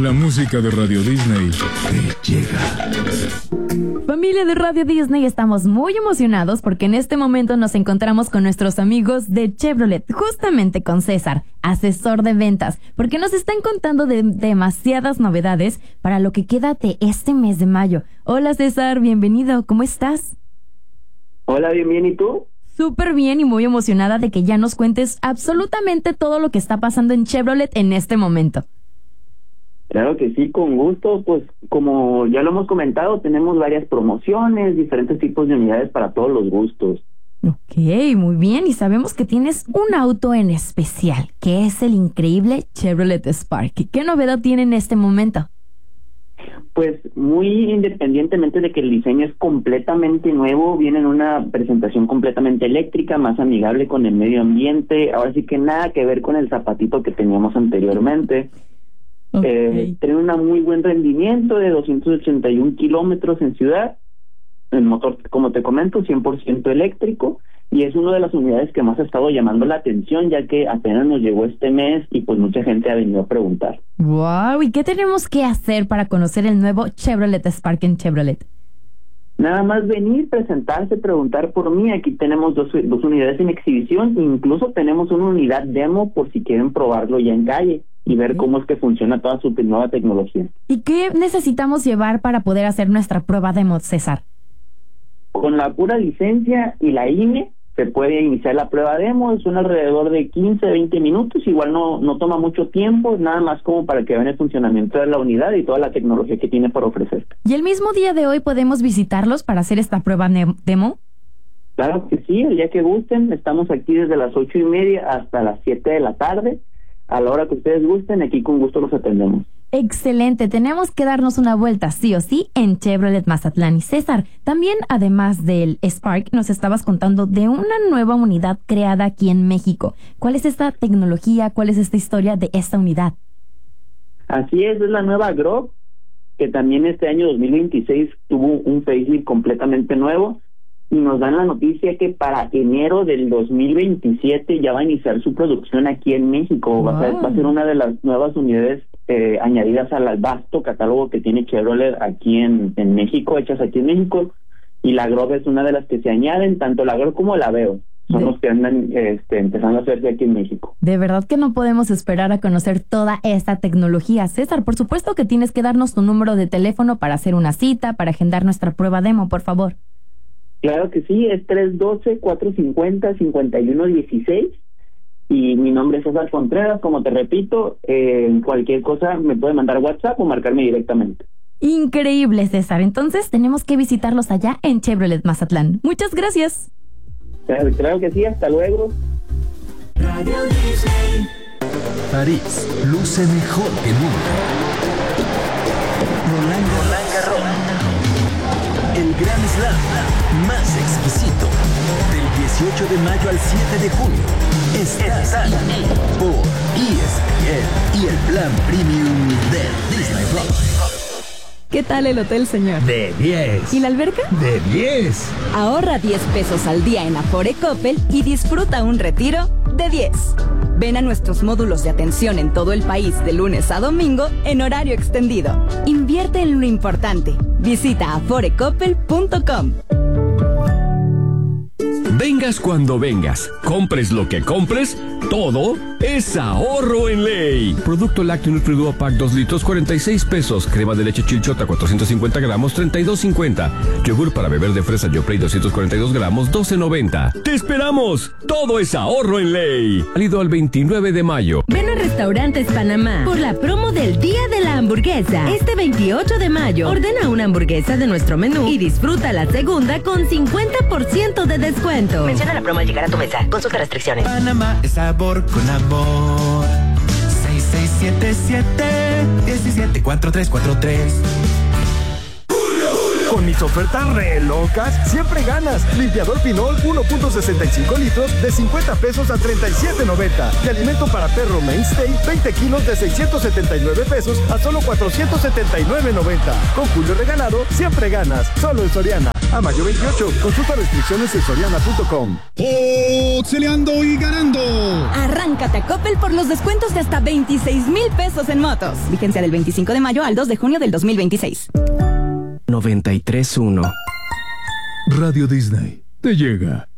La música de Radio Disney te llega. Familia de Radio Disney, estamos muy emocionados porque en este momento nos encontramos con nuestros amigos de Chevrolet, justamente con César, asesor de ventas, porque nos están contando de demasiadas novedades para lo que queda de este mes de mayo. Hola César, bienvenido, ¿cómo estás? Hola, bien, ¿y tú? Súper bien y muy emocionada de que ya nos cuentes absolutamente todo lo que está pasando en Chevrolet en este momento. Claro que sí, con gusto. Pues como ya lo hemos comentado, tenemos varias promociones, diferentes tipos de unidades para todos los gustos. Ok, muy bien. Y sabemos que tienes un auto en especial, que es el increíble Chevrolet Spark. ¿Qué novedad tiene en este momento? Pues muy independientemente de que el diseño es completamente nuevo, viene en una presentación completamente eléctrica, más amigable con el medio ambiente. Ahora sí que nada que ver con el zapatito que teníamos anteriormente. Okay. Tiene un muy buen rendimiento de 281 kilómetros en ciudad. El motor, como te comento, 100% eléctrico, y es una de las unidades que más ha estado llamando la atención, ya que apenas nos llegó este mes y pues mucha gente ha venido a preguntar. Wow, ¿y qué tenemos que hacer para conocer el nuevo Chevrolet Spark en Chevrolet? Nada más venir, presentarse, preguntar por mí. Aquí tenemos dos unidades en exhibición, incluso tenemos una unidad demo por si quieren probarlo ya en calle y ver cómo es que funciona toda su nueva tecnología. ¿Y qué necesitamos llevar para poder hacer nuestra prueba demo, César? Con la pura licencia y la INE se puede iniciar la prueba demo. Son alrededor de 15-20 minutos, igual no toma mucho tiempo, nada más como para que vean el funcionamiento de la unidad y toda la tecnología que tiene para ofrecer. ¿Y el mismo día de hoy podemos visitarlos para hacer esta prueba demo? Claro que sí, el día que gusten. Estamos aquí desde las 8:30 hasta las 7 de la tarde. A la hora que ustedes gusten, aquí con gusto los atendemos. Excelente, tenemos que darnos una vuelta sí o sí en Chevrolet Mazatlán. Y César, también además del Spark, nos estabas contando de una nueva unidad creada aquí en México. ¿Cuál es esta tecnología? ¿Cuál es esta historia de esta unidad? Así es la nueva Grove, que también este año 2026 tuvo un facelift completamente nuevo, y nos dan la noticia que para enero del 2027 ya va a iniciar su producción aquí en México. Wow. Va a ser una de las nuevas unidades añadidas al vasto catálogo que tiene Chevrolet aquí en México, hechas aquí en México, y la Grove es una de las que se añaden. Tanto la Grove como la Veo son los que andan empezando a hacerse aquí en México. De verdad que no podemos esperar a conocer toda esta tecnología. César, por supuesto que tienes que darnos tu número de teléfono para hacer una cita, para agendar nuestra prueba demo, por favor. Claro que sí, es 312-450-5116, y mi nombre es César Contreras. Como te repito, cualquier cosa me puede mandar WhatsApp o marcarme directamente. Increíble, César. Entonces tenemos que visitarlos allá en Chevrolet Mazatlán. Muchas gracias. Claro que sí, hasta luego. Radio Disney. París luce mejor que nunca. Roland Garros. El Grand Slam más exquisito. Del 18 de mayo al 7 de junio. Estás aquí por ESPN y el plan premium de Disney Plus. ¿Qué tal el hotel, señor? De 10. ¿Y la alberca? De 10. Ahorra 10 pesos al día en Afore Coppel y disfruta un retiro de 10. Ven a nuestros módulos de atención en todo el país de lunes a domingo en horario extendido. Invierte en lo importante. Visita aforecoppel.com. Vengas cuando vengas, compres lo que compres, todo es ahorro en ley. Producto lácteo Nutriduo Pack 2 litros, 46 pesos. Crema de leche Chilchota, 450 gramos, 32.50. Yogur para beber de fresa Yoplait, 242 gramos, 12.90. ¡Te esperamos! Todo es ahorro en ley. Válido al 29 de mayo. Ven a Restaurantes Panamá por la promo del Día de la Hamburguesa. Este 28 de mayo, ordena una hamburguesa de nuestro menú y disfruta la segunda con 50% de descuento. Menciona la promo al llegar a tu mesa. Consulta restricciones. Panamá es sabor con amor. 6677 174343. Con mis ofertas re locas, siempre ganas. Limpiador Pinol 1.65 litros de 50 pesos a 37.90. Y alimento para perro Mainstay 20 kilos de 679 pesos a solo 479.90. Con Julio regalado, siempre ganas. Solo en Soriana. A mayo 28. Consulta restricciones en soriana.com. ¡Oxeleando y ganando! Arráncate a Coppel por los descuentos de hasta 26,000 pesos en motos. Vigencia del 25 de mayo al 2 de junio del 2026. 93.1 Radio Disney te llega.